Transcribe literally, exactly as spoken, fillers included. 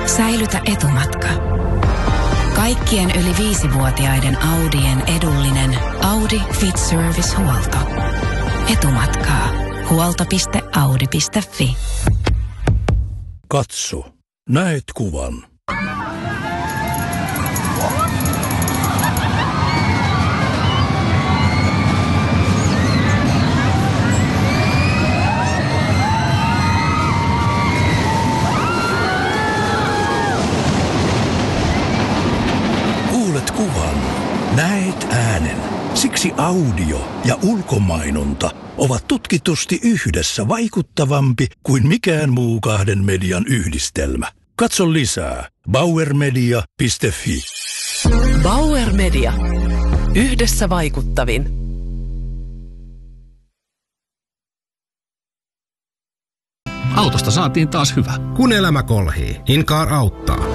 Säilytä etumatka. Kaikkien yli viisivuotiaiden Audien edullinen Audi Fit Service-huolto. Etumatkaa. Huolto piste audi piste fi. Katso. Näet kuvan. Kuulet kuvan. Näet äänen. Siksi audio ja ulkomainonta ovat tutkitusti yhdessä vaikuttavampi kuin mikään muu kahden median yhdistelmä. Katso lisää bauermedia piste fi. Bauer Media. Yhdessä vaikuttavin. Autosta saatiin taas hyvä. Kun elämä kolhii, Incar auttaa.